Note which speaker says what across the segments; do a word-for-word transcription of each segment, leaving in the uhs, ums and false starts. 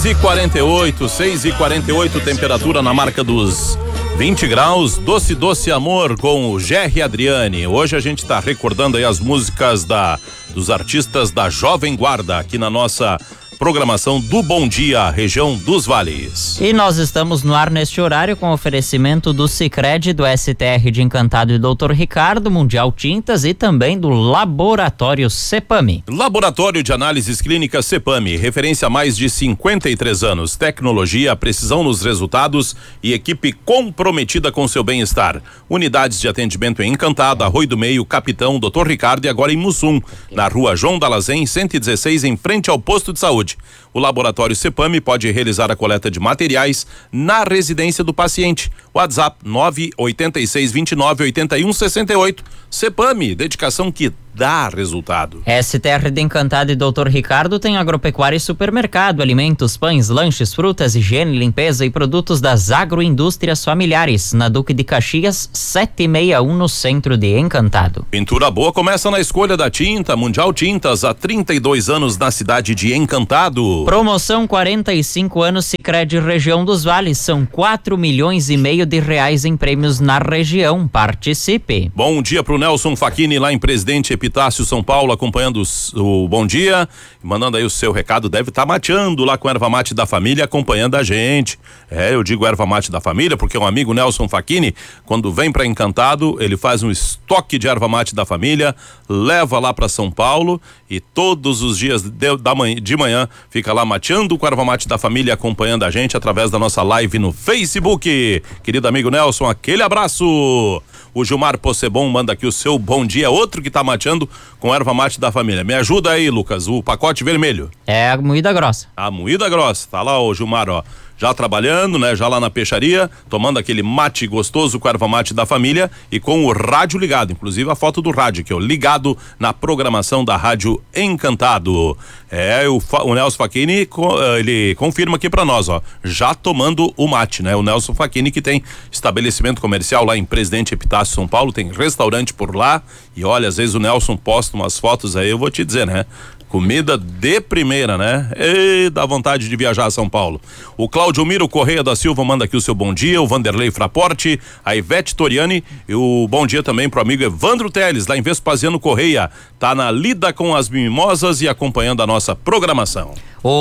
Speaker 1: seis e quarenta e oito, seis e quarenta e oito, temperatura na marca dos vinte graus. Doce Doce Amor com o Jerry Adriane. Hoje a gente está recordando aí as músicas da dos artistas da Jovem Guarda aqui na nossa programação do Bom Dia, região dos Vales.
Speaker 2: E nós estamos no ar neste horário com oferecimento do Sicredi, do S T R de Encantado e doutor Ricardo, Mundial Tintas e também do Laboratório Cepame.
Speaker 1: Laboratório de Análises Clínicas Cepame, referência há mais de cinquenta e três anos. Tecnologia, precisão nos resultados e equipe comprometida com seu bem-estar. Unidades de atendimento em Encantado, Arroio do Meio, Capitão, doutor Ricardo e agora em Mussum, na rua João Dalazen, cento e dezesseis, em frente ao posto de saúde. O Laboratório Cepame pode realizar a coleta de materiais na residência do paciente. WhatsApp nove oito seis, dois nove, oito um seis oito. Cepame, dedicação que dá resultado.
Speaker 2: S T R de Encantado e doutor Ricardo tem agropecuária e supermercado, alimentos, pães, lanches, frutas, higiene, limpeza e produtos das agroindústrias familiares, na Duque de Caxias, setecentos e sessenta e um, no centro de Encantado.
Speaker 1: Pintura boa começa na escolha da tinta. Mundial Tintas, há trinta e dois anos na cidade de Encantado.
Speaker 2: Promoção quarenta e cinco anos Sicredi Região dos Vales, são quatro milhões e meio de reais em prêmios na região. Participe.
Speaker 1: Bom dia pro Nelson Facchini lá em Presidente Epitácio, São Paulo, acompanhando o Bom Dia, mandando aí o seu recado. Deve estar tá mateando lá com a erva mate da família, acompanhando a gente. É, eu digo erva mate da família porque um amigo, Nelson Facchini, quando vem para Encantado, ele faz um estoque de erva mate da família, leva lá para São Paulo e todos os dias de, da manhã, de manhã fica lá mateando com a erva mate da família, acompanhando a gente através da nossa live no Facebook. Querido amigo Nelson, aquele abraço. O Gilmar Possebon manda aqui o seu bom dia, outro que tá mateando com erva mate da família. Me ajuda aí, Lucas, o pacote vermelho.
Speaker 2: É a moída grossa.
Speaker 1: A moída grossa, tá lá o Gilmar, ó, já trabalhando, né, já lá na peixaria, tomando aquele mate gostoso com a erva mate da família e com o rádio ligado, inclusive a foto do rádio, que é o ligado na programação da Rádio Encantado. É, o, o Nelson Facchini, ele confirma aqui pra nós, ó, já tomando o mate, né, o Nelson Facchini, que tem estabelecimento comercial lá em Presidente Epitácio, São Paulo, tem restaurante por lá e olha, às vezes o Nelson posta umas fotos aí, eu vou te dizer, né, comida de primeira, né? E dá vontade de viajar a São Paulo. O Cláudio Miro Correia da Silva manda aqui o seu bom dia, o Vanderlei Fraporte, a Ivete Toriani e o bom dia também pro amigo Evandro Teles, lá em Vespasiano Correia, tá na lida com as mimosas e acompanhando a nossa programação.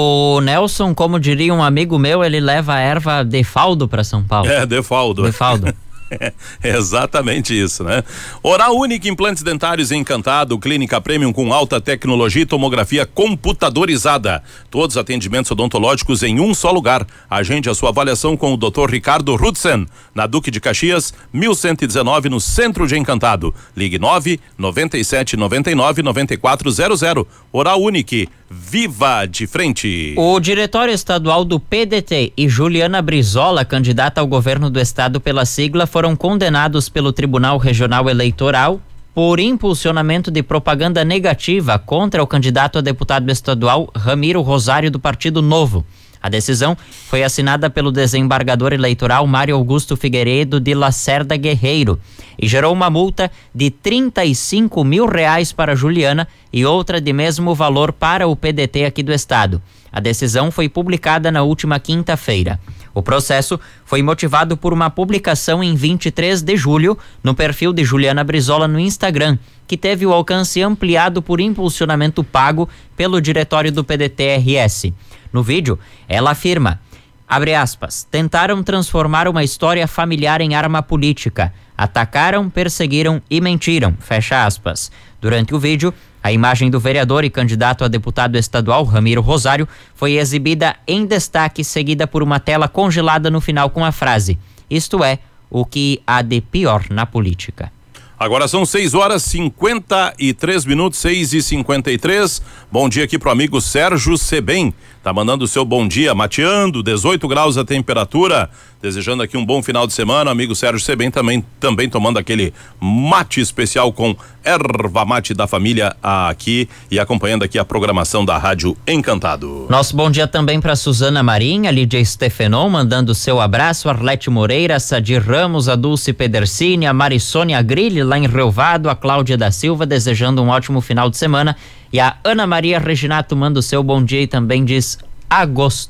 Speaker 2: O Nelson, como diria um amigo meu, ele leva a erva de faldo pra São Paulo.
Speaker 1: É, de faldo.
Speaker 2: De faldo.
Speaker 1: É, exatamente isso, né? Oral Unique Implantes Dentários Encantado, clínica premium com alta tecnologia e tomografia computadorizada. Todos os atendimentos odontológicos em um só lugar. Agende a sua avaliação com o doutor Ricardo Rudsen, na Duque de Caxias, mil cento e dezenove, no centro de Encantado. Ligue nove nove sete nove nove nove quatro zero zero. Oral Unique, viva de frente.
Speaker 2: O diretório estadual do P D T e Juliana Brizola, candidata ao governo do estado pela sigla, foram condenados pelo Tribunal Regional Eleitoral por impulsionamento de propaganda negativa contra o candidato a deputado estadual Ramiro Rosário, do Partido Novo. A decisão foi assinada pelo desembargador eleitoral Mário Augusto Figueiredo de Lacerda Guerreiro e gerou uma multa de trinta e cinco mil reais para Juliana e outra de mesmo valor para o P D T aqui do estado. A decisão foi publicada na última quinta-feira. O processo foi motivado por uma publicação em vinte e três de julho no perfil de Juliana Brizola no Instagram, que teve o alcance ampliado por impulsionamento pago pelo diretório do P D T R S. No vídeo, ela afirma, abre aspas, tentaram transformar uma história familiar em arma política. Atacaram, perseguiram e mentiram, fecha aspas. Durante o vídeo, a imagem do vereador e candidato a deputado estadual, Ramiro Rosário, foi exibida em destaque, seguida por uma tela congelada no final com a frase, isto é, o que há de pior na política.
Speaker 1: Agora são seis horas cinquenta e três minutos, seis e cinquenta e três. Bom dia aqui pro amigo Sérgio Sebem. Tá mandando o seu bom dia, mateando, dezoito graus a temperatura. Desejando aqui um bom final de semana, amigo Sérgio Sebem também, também tomando aquele mate especial com erva mate da família aqui e acompanhando aqui a programação da Rádio Encantado.
Speaker 2: Nosso bom dia também para Suzana Marinha, Lídia Stefenon, mandando o seu abraço, Arlete Moreira, Sadir Ramos, a Dulce Pedercini, a Marissônia Grilli lá em Relvado, a Cláudia da Silva desejando um ótimo final de semana e a Ana Maria Reginato manda o seu bom dia e também diz agostou.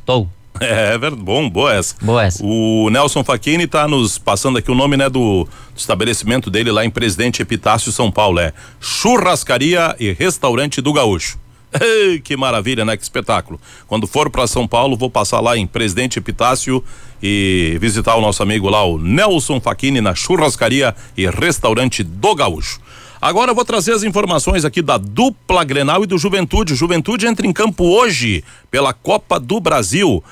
Speaker 1: É, é verdade, bom, boa essa.
Speaker 2: Boa essa.
Speaker 1: O Nelson Facchini tá nos passando aqui o nome, né, do, do estabelecimento dele lá em Presidente Epitácio, São Paulo, é Churrascaria e Restaurante do Gaúcho. Ei, que maravilha, né? Que espetáculo. Quando for para São Paulo, vou passar lá em Presidente Epitácio e visitar o nosso amigo lá, o Nelson Facchini, na Churrascaria e Restaurante do Gaúcho. Agora eu vou trazer as informações aqui da dupla Grenal e do Juventude. O Juventude entra em campo hoje pela Copa do Brasil.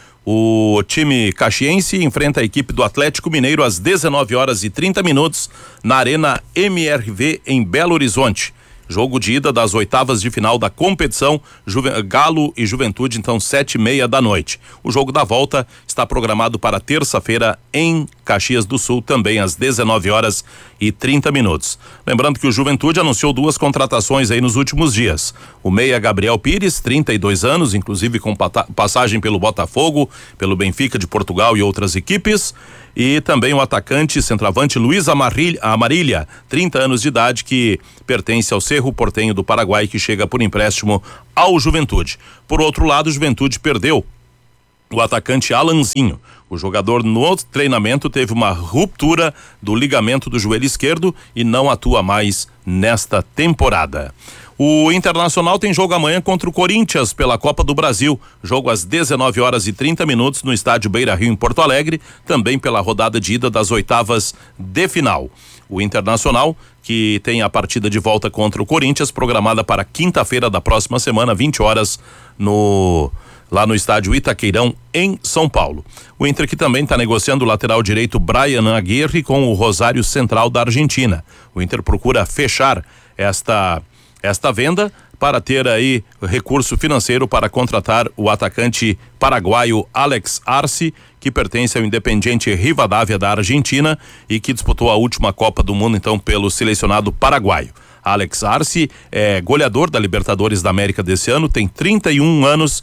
Speaker 1: O time caxiense enfrenta a equipe do Atlético Mineiro às dezenove horas e trinta minutos na Arena M R V em Belo Horizonte. Jogo de ida das oitavas de final da competição, Juve... Galo e Juventude, então sete e meia da noite. O jogo da volta está programado para terça-feira em Caxias do Sul, também às dezenove horas e trinta minutos. Lembrando que o Juventude anunciou duas contratações aí nos últimos dias. O meia Gabriel Pires, trinta e dois anos, inclusive com passagem pelo Botafogo, pelo Benfica de Portugal e outras equipes. E também o atacante centroavante Luiz Amarília, trinta anos de idade, que pertence ao Cerro Porteño do Paraguai, que chega por empréstimo ao Juventude. Por outro lado, o Juventude perdeu o atacante Alanzinho. O jogador no treinamento teve uma ruptura do ligamento do joelho esquerdo e não atua mais nesta temporada. O Internacional tem jogo amanhã contra o Corinthians pela Copa do Brasil. Jogo às dezenove horas e trinta minutos no estádio Beira-Rio em Porto Alegre, também pela rodada de ida das oitavas de final. O Internacional, que tem a partida de volta contra o Corinthians, programada para quinta-feira da próxima semana, vinte horas, no lá no estádio Itaqueirão, em São Paulo. O Inter que também está negociando o lateral direito Brian Aguirre com o Rosário Central da Argentina. O Inter procura fechar esta esta venda para ter aí recurso financeiro para contratar o atacante paraguaio Alex Arce, que pertence ao Independiente Rivadavia da Argentina e que disputou a última Copa do Mundo, então, pelo selecionado paraguaio. Alex Arce é goleador da Libertadores da América desse ano, tem trinta e um anos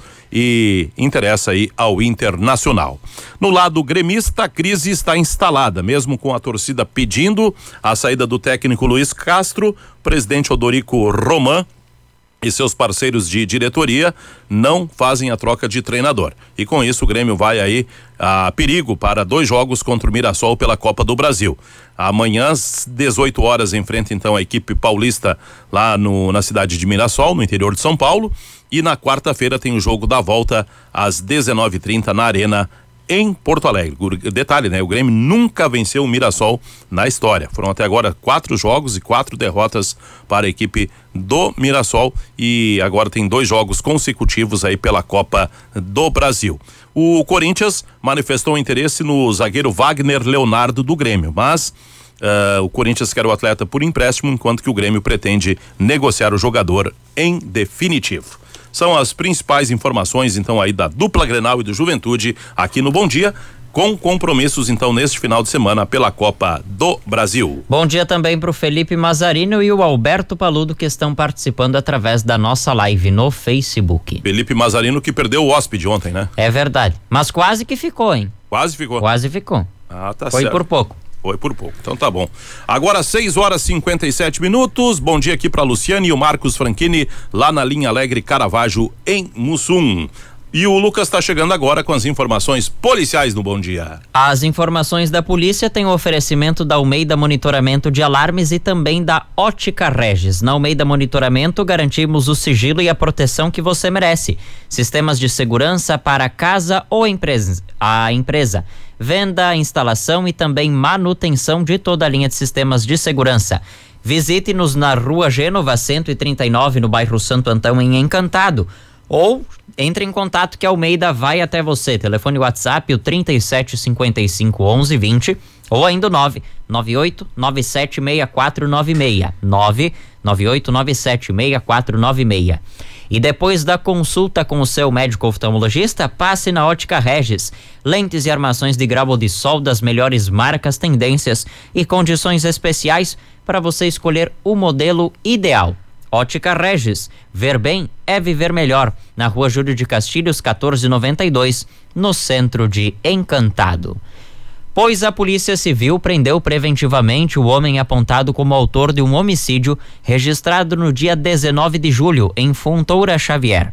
Speaker 1: e interessa aí ao Internacional. No lado gremista, a crise está instalada, mesmo com a torcida pedindo a saída do técnico Luiz Castro. O presidente Odorico Roman e seus parceiros de diretoria não fazem a troca de treinador. E com isso o Grêmio vai aí a perigo para dois jogos contra o Mirassol pela Copa do Brasil. Amanhã às dezoito horas enfrenta então a equipe paulista lá no, na cidade de Mirassol, no interior de São Paulo, e na quarta-feira tem o jogo da volta às dezenove e trinta na Arena em Porto Alegre. Detalhe, né? O Grêmio nunca venceu o Mirassol na história. Foram até agora quatro jogos e quatro derrotas para a equipe do Mirassol e agora tem dois jogos consecutivos aí pela Copa do Brasil. O Corinthians manifestou interesse no zagueiro Wagner Leonardo do Grêmio, mas uh, o Corinthians quer o atleta por empréstimo, enquanto que o Grêmio pretende negociar o jogador em definitivo. São as principais informações, então, aí da dupla Grenal e do Juventude aqui no Bom Dia, com compromissos, então, neste final de semana pela Copa do Brasil.
Speaker 2: Bom dia também para o Felipe Mazarino e o Alberto Paludo, que estão participando através da nossa live no Facebook.
Speaker 1: Felipe Mazarino que perdeu o hóspede ontem, né?
Speaker 2: É verdade, mas quase que ficou, hein?
Speaker 1: Quase ficou?
Speaker 2: Quase ficou.
Speaker 1: Ah, tá certo.
Speaker 2: Foi por pouco.
Speaker 1: Foi por pouco, então tá bom. Agora seis horas e cinquenta e sete minutos. Bom dia aqui para Luciane e o Marcos Franchini lá na linha Alegre Caravaggio em Mussum. E o Lucas está chegando agora com as informações policiais no Bom Dia.
Speaker 2: As informações da polícia têm o oferecimento da Almeida Monitoramento de Alarmes e também da Ótica Regis. Na Almeida Monitoramento garantimos o sigilo e a proteção que você merece. Sistemas de segurança para casa ou empresa. A empresa. Venda, instalação e também manutenção de toda a linha de sistemas de segurança. Visite-nos na Rua Gênova cento e trinta e nove, no bairro Santo Antão, em Encantado. Ou entre em contato que a Almeida vai até você. Telefone WhatsApp o trinta e sete, cinquenta e cinco, onze, vinte ou ainda o nove nove oito nove sete seis quatro nove seis. nove nove oito nove sete seis quatro nove seis. E depois da consulta com o seu médico oftalmologista, passe na Ótica Regis. Lentes e armações de grau ou de sol das melhores marcas, tendências e condições especiais para você escolher o modelo ideal. Ótica Regis. Ver bem é viver melhor. Na Rua Júlio de Castilhos, quatorze noventa e dois, no centro de Encantado. Pois a Polícia Civil prendeu preventivamente o homem apontado como autor de um homicídio registrado no dia dezenove de julho, em Fontoura Xavier.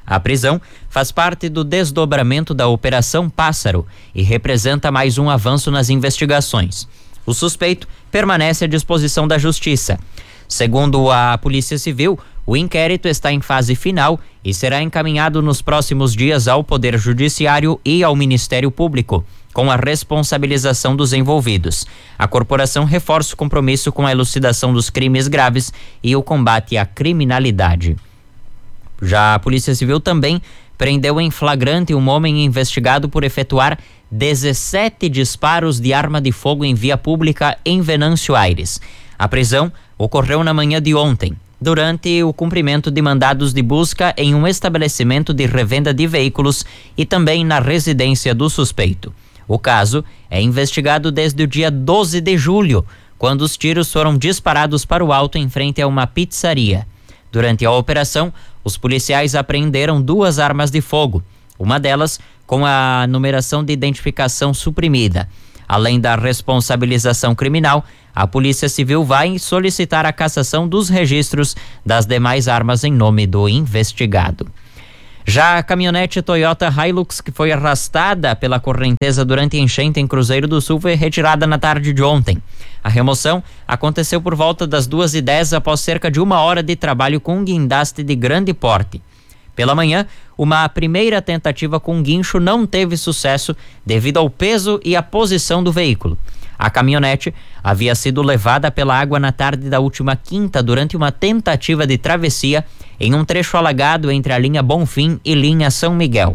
Speaker 2: A prisão faz parte do desdobramento da Operação Pássaro e representa mais um avanço nas investigações. O suspeito permanece à disposição da Justiça. Segundo a Polícia Civil, o inquérito está em fase final e será encaminhado nos próximos dias ao Poder Judiciário e ao Ministério Público, com a responsabilização dos envolvidos. A corporação reforça o compromisso com a elucidação dos crimes graves e o combate à criminalidade. Já a Polícia Civil também prendeu em flagrante um homem investigado por efetuar dezessete disparos de arma de fogo em via pública em Venâncio Aires. A prisão ocorreu na manhã de ontem, durante o cumprimento de mandados de busca em um estabelecimento de revenda de veículos e também na residência do suspeito. O caso é investigado desde o dia doze de julho, quando os tiros foram disparados para o alto em frente a uma pizzaria. Durante a operação, os policiais apreenderam duas armas de fogo, uma delas com a numeração de identificação suprimida. Além da responsabilização criminal, a Polícia Civil vai solicitar a cassação dos registros das demais armas em nome do investigado. Já a caminhonete Toyota Hilux, que foi arrastada pela correnteza durante a enchente em Cruzeiro do Sul, foi retirada na tarde de ontem. A remoção aconteceu por volta das duas e dez após cerca de uma hora de trabalho com um guindaste de grande porte. Pela manhã, uma primeira tentativa com guincho não teve sucesso devido ao peso e à posição do veículo. A caminhonete havia sido levada pela água na tarde da última quinta durante uma tentativa de travessia em um trecho alagado entre a linha Bonfim e linha São Miguel.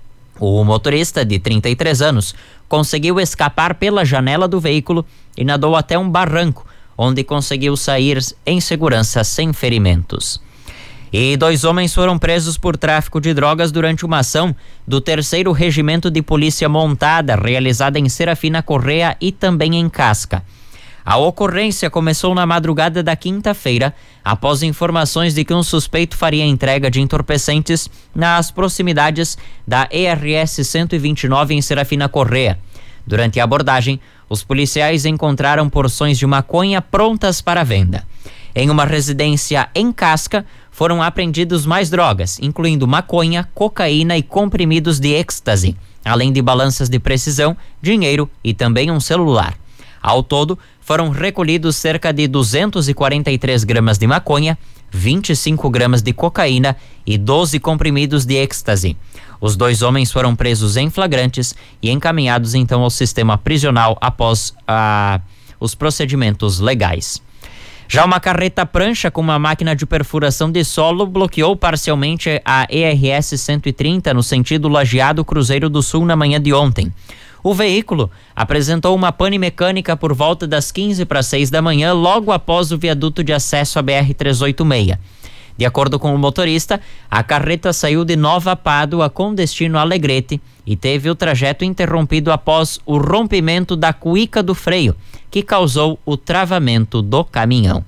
Speaker 2: O motorista, de trinta e três anos, conseguiu escapar pela janela do veículo e nadou até um barranco, onde conseguiu sair em segurança sem ferimentos. E dois homens foram presos por tráfico de drogas durante uma ação do terceiro Regimento de Polícia Montada, realizada em Serafina Correia e também em Casca. A ocorrência começou na madrugada da quinta-feira, após informações de que um suspeito faria entrega de entorpecentes nas proximidades da E R S cento e vinte e nove em Serafina Correia. Durante a abordagem, os policiais encontraram porções de maconha prontas para venda. Em uma residência em Casca, foram apreendidos mais drogas, incluindo maconha, cocaína e comprimidos de êxtase, além de balanças de precisão, dinheiro e também um celular. Ao todo, foram recolhidos cerca de duzentos e quarenta e três gramas de maconha, vinte e cinco gramas de cocaína e doze comprimidos de êxtase. Os dois homens foram presos em flagrantes e encaminhados então ao sistema prisional após ah, os procedimentos legais. Já uma carreta prancha com uma máquina de perfuração de solo bloqueou parcialmente a E R S cento e trinta no sentido Lajeado Cruzeiro do Sul na manhã de ontem. O veículo apresentou uma pane mecânica por volta das quinze para seis da manhã, logo após o viaduto de acesso à B R trezentos e oitenta e seis. De acordo com o motorista, a carreta saiu de Nova Pádua com destino a Alegrete e teve o trajeto interrompido após o rompimento da cuíca do freio, que causou o travamento do caminhão.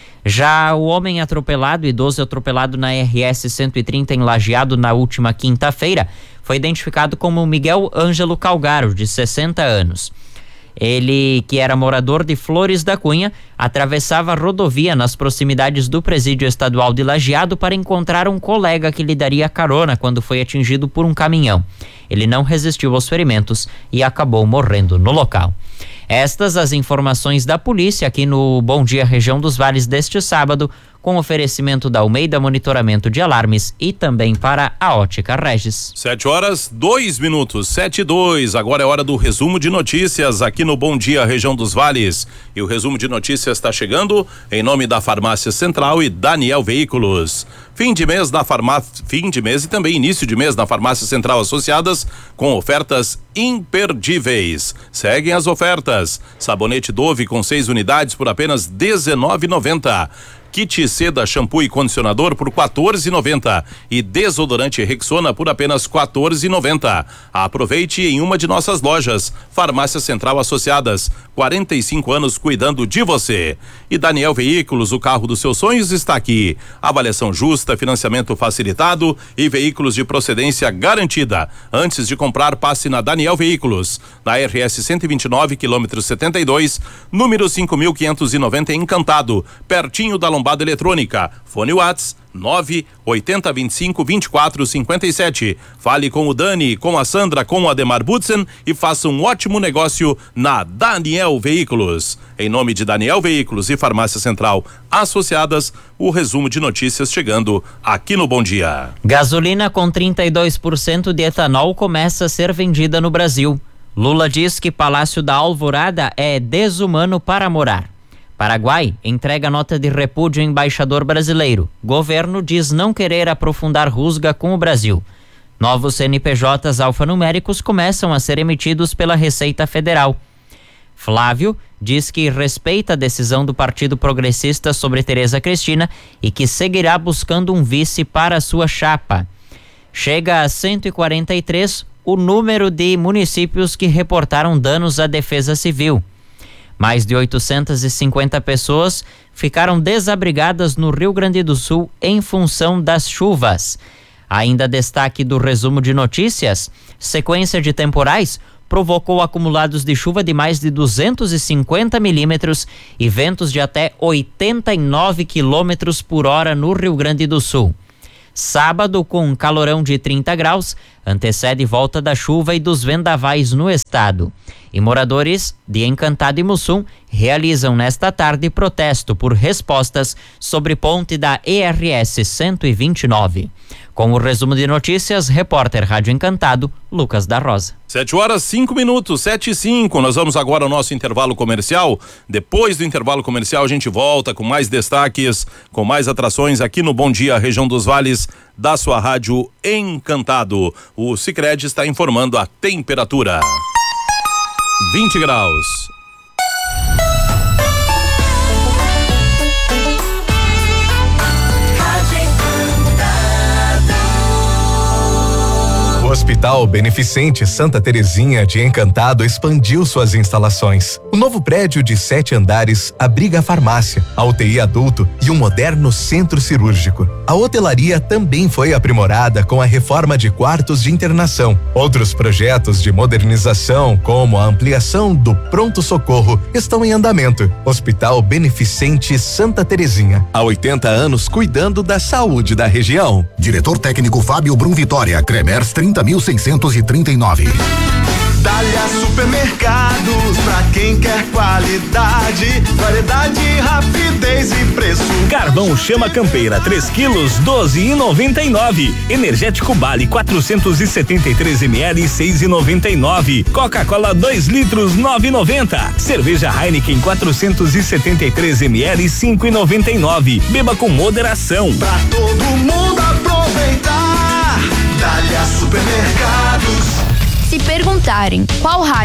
Speaker 2: Já o homem atropelado, idoso atropelado na R S cento e trinta em Lajeado na última quinta-feira, foi identificado como Miguel Ângelo Calgaro, de sessenta anos. Ele, que era morador de Flores da Cunha, atravessava a rodovia nas proximidades do Presídio Estadual de Lajeado para encontrar um colega que lhe daria carona quando foi atingido por um caminhão. Ele não resistiu aos ferimentos e acabou morrendo no local. Estas as informações da polícia aqui no Bom Dia Região dos Vales deste sábado, com oferecimento da Almeida Monitoramento de Alarmes e também para a Ótica Regis.
Speaker 1: Sete horas, dois minutos, sete e dois. Agora é hora do resumo de notícias aqui no Bom Dia Região dos Vales. E o resumo de notícias está chegando em nome da Farmácia Central e Daniel Veículos. Fim de mês na farmácia, fim de mês e também início de mês na Farmácia Central Associadas com ofertas imperdíveis. Seguem as ofertas. Sabonete Dove com seis unidades por apenas dezenove reais e noventa centavos. Kit Seda, shampoo e condicionador por quatorze reais e noventa centavos e desodorante Rexona por apenas quatorze reais e noventa centavos. Aproveite em uma de nossas lojas. Farmácia Central Associadas, quarenta e cinco anos cuidando de você. E Daniel Veículos, o carro dos seus sonhos está aqui. Avaliação justa, financiamento facilitado e veículos de procedência garantida. Antes de comprar, passe na Daniel Veículos, na R S cento e vinte e nove, quilômetro setenta e dois, número cinco mil quinhentos e noventa, Encantado, pertinho da lombada eletrônica. Fone Whats nove oito zero dois cinco dois quatro cinco sete. Fale com o Dani, com a Sandra, com o Ademar Butzen e faça um ótimo negócio na Daniel Veículos. Em nome de Daniel Veículos e Farmácia Central Associadas, o resumo de notícias chegando aqui no Bom Dia.
Speaker 2: Gasolina com trinta e dois por cento de etanol começa a ser vendida no Brasil. Lula diz que Palácio da Alvorada é desumano para morar. Paraguai entrega nota de repúdio ao embaixador brasileiro. Governo diz não querer aprofundar rusga com o Brasil. Novos C N P Js alfanuméricos começam a ser emitidos pela Receita Federal. Flávio diz que respeita a decisão do Partido Progressista sobre Tereza Cristina e que seguirá buscando um vice para sua chapa. Chega a cento e quarenta e três o número de municípios que reportaram danos à Defesa Civil. Mais de oitocentas e cinquenta pessoas ficaram desabrigadas no Rio Grande do Sul em função das chuvas. Ainda destaque do resumo de notícias: sequência de temporais provocou acumulados de chuva de mais de duzentos e cinquenta milímetros e ventos de até oitenta e nove quilômetros por hora no Rio Grande do Sul. Sábado, com um calorão de trinta graus, antecede volta da chuva e dos vendavais no estado. E moradores de Encantado e Mussum realizam nesta tarde protesto por respostas sobre ponte da E R S cento e vinte e nove. Com o resumo de notícias, repórter Rádio Encantado, Lucas da Rosa.
Speaker 1: Sete horas, cinco minutos, sete e cinco. Nós vamos agora ao nosso intervalo comercial. Depois do intervalo comercial, a gente volta com mais destaques, com mais atrações aqui no Bom Dia, região dos Vales, da sua Rádio Encantado. O Sicredi está informando a temperatura. vinte graus.
Speaker 3: O Hospital Beneficente Santa Terezinha de Encantado expandiu suas instalações. O novo prédio de sete andares abriga a farmácia, a U T I adulto e um moderno centro cirúrgico. A hotelaria também foi aprimorada com a reforma de quartos de internação. Outros projetos de modernização, como a ampliação do pronto-socorro, estão em andamento. Hospital Beneficente Santa Terezinha, há oitenta anos cuidando da saúde da região.
Speaker 4: Diretor técnico Fábio Brum Vitória, Cremers trinta mil seiscentos e trinta e nove.
Speaker 5: Dália Supermercados, pra quem quer qualidade, variedade, rapidez e preço.
Speaker 6: Carvão Chama Campeira, três quilos, doze e noventa e nove. Energético Bali, quatrocentos e setenta e três mililitros, seis e noventa e nove. Coca-Cola, dois litros, nove e noventa. Cerveja Heineken, quatrocentos e setenta e três mililitros, cinco e noventa e nove. Beba com moderação.
Speaker 5: Pra todo mundo aproveitar, Dália Supermercados.
Speaker 7: Se perguntarem qual rádio